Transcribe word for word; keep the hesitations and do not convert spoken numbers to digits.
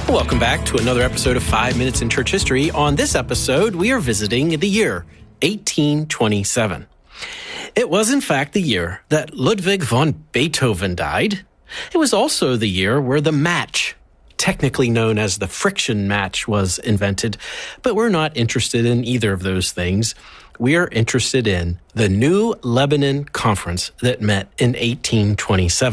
Welcome back to another episode of Five Minutes in Church History. On this episode, we are visiting the year eighteen twenty-seven. It was, in fact, the year that Ludwig von Beethoven died. It was also the year where the match, technically known as the friction match, was invented. But we're not interested in either of those things. We are interested in the New Lebanon Conference that met in eighteen twenty-seven.